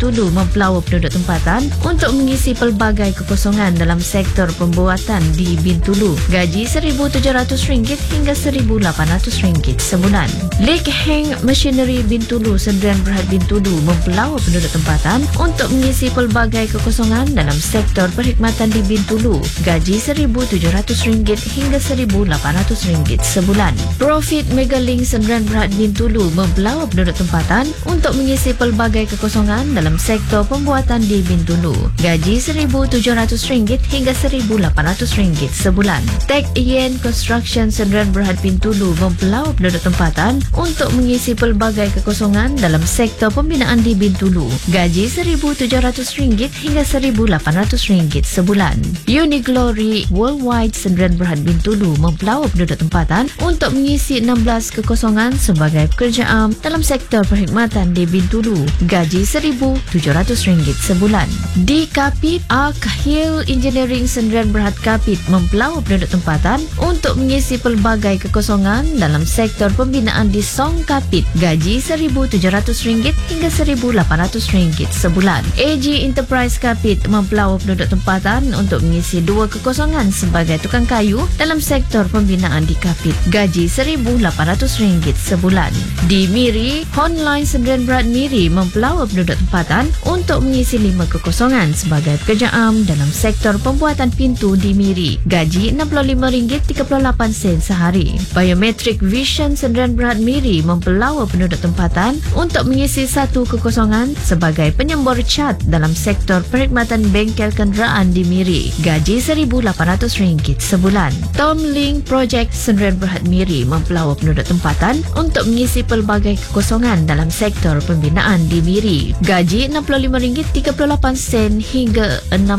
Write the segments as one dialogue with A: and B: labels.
A: Bintulu mempelawa penduduk tempatan untuk mengisi pelbagai kekosongan dalam sektor pembuatan di Bintulu. Gaji RM1,700 hingga RM1,800 sebulan. Lik Heng Machinery Bintulu Sdn Bhd Bintulu mempelawa penduduk tempatan untuk mengisi pelbagai kekosongan dalam sektor perkhidmatan di Bintulu. Gaji RM1,700 hingga RM1,800 sebulan. Profit Megalink Sdn Bhd Bintulu mempelawa penduduk tempatan untuk mengisi pelbagai kekosongan dalam sektor pembuatan di Bintulu. Gaji RM1,700 hingga RM1,800 sebulan. Tech Yen Construction Sdn Bhd Bintulu mempelawa penduduk tempatan untuk mengisi pelbagai kekosongan dalam sektor pembinaan di Bintulu. Gaji RM1,700 hingga RM1,800 sebulan. Uniglory Worldwide Sdn Bhd Bintulu mempelawa penduduk tempatan untuk mengisi 16 kekosongan sebagai pekerja am dalam sektor perkhidmatan di Bintulu. Gaji RM1,700 sebulan. Di Kapit, Ark Hill Engineering Sdn Bhd Kapit mempelawa penduduk tempatan untuk mengisi pelbagai kekosongan dalam sektor pembinaan di Song Kapit. Gaji RM1,700 hingga RM1,800 sebulan. AG Enterprise Kapit mempelawa penduduk tempatan untuk mengisi 2 kekosongan sebagai tukang kayu dalam sektor pembinaan di Kapit. Gaji RM1,800 sebulan. Di Miri, Honline Sdn Bhd Miri mempelawa penduduk tempatan untuk mengisi 5 kekosongan sebagai pekerja am dalam sektor pembuatan pintu di Miri. Gaji RM65.38 sehari. Biometric Vision Sdn Bhd Miri mempelawa penduduk tempatan untuk mengisi 1 kekosongan sebagai penyembur cat dalam sektor perkhidmatan bengkel kenderaan di Miri. Gaji RM1,800 sebulan. Tom Link Project Sdn Bhd Miri mempelawa penduduk tempatan untuk mengisi pelbagai kekosongan dalam sektor pembinaan di Miri. Gaji RM65.38 hingga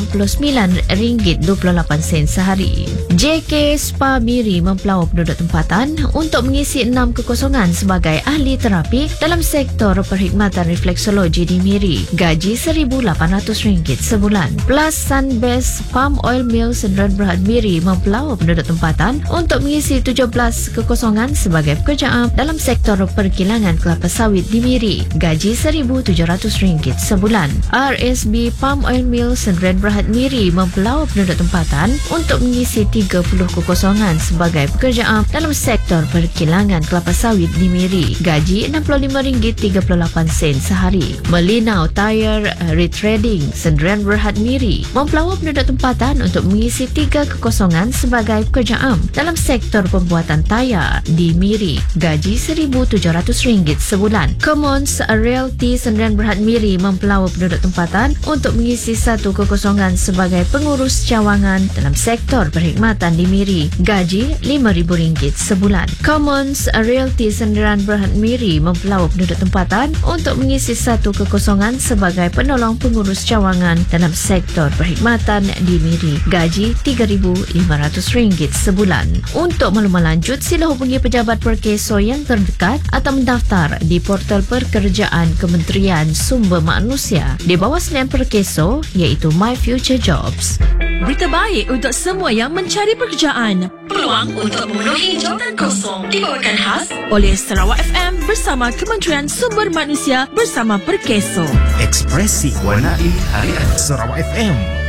A: RM69.28 sehari. JK Spa Miri mempelawa penduduk tempatan untuk mengisi 6 kekosongan sebagai ahli terapi dalam sektor perkhidmatan refleksologi di Miri. Gaji RM1,800 sebulan. Plus Sunbest Palm Oil Mill Sdn Bhd Miri mempelawa penduduk tempatan untuk mengisi 17 kekosongan sebagai pekerja am dalam sektor perkilangan kelapa sawit di Miri. Gaji RM1,700 sebulan. RSB Palm Oil Mill Sdn Bhd Miri mempelawa penduduk tempatan untuk mengisi 30 kekosongan sebagai pekerja am dalam sektor perkilangan kelapa sawit di Miri. Gaji RM65.38 sehari. Melinau Tire Retrading Sdn Bhd Miri mempelawa penduduk tempatan untuk mengisi 3 kekosongan sebagai pekerja am dalam sektor pembuatan tayar di Miri. Gaji RM1,700 sebulan. Commons Realty Sdn Bhd Miri mempelawa penduduk tempatan untuk mengisi 1 kekosongan sebagai pengurus cawangan dalam sektor perkhidmatan di Miri. Gaji RM5,000 sebulan. Commons Realty Sdn Bhd Miri mempelawa penduduk tempatan untuk mengisi 1 kekosongan sebagai penolong pengurus cawangan dalam sektor perkhidmatan di Miri. Gaji RM3,500 sebulan. Untuk maklumat lanjut, sila hubungi pejabat Perkeso yang terdekat atau mendaftar di portal pekerjaan Kementerian Sumber Manusia di bawah selian Perkeso iaitu My Future Jobs.
B: Berita baik untuk semua yang mencari pekerjaan. Peluang untuk memenuhi jawatan kosong dibawakan khas oleh Sarawak FM bersama Kementerian Sumber Manusia bersama Perkeso.
C: Ekspresi warnai harian Sarawak FM.